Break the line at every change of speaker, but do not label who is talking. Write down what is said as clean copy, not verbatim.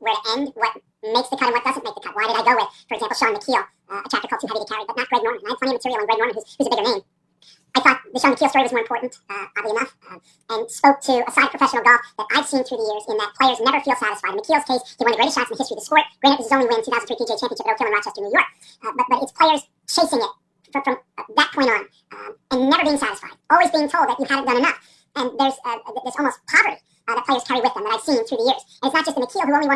where to end, what makes the cut and what doesn't make the cut. Why did I go with, for example, Sean McKeel, a chapter called Too Heavy to Carry, but not Greg Norman? I had plenty of material on Greg Norman, who's a bigger name. I thought the Sean McKeel story was more important, oddly enough, and spoke to a side of professional golf that I've seen through the years in that players never feel satisfied. In McKeel's case, he won the greatest shots in the history of the sport. Granted, this is his only win, 2003 PGA Championship at Oak Hill in Rochester, New York. But it's players chasing it from that point on and never being satisfied, always being told that you haven't done enough. And there's this almost poverty that players carry with them that I've seen through the years. And it's not just the McKeel who only won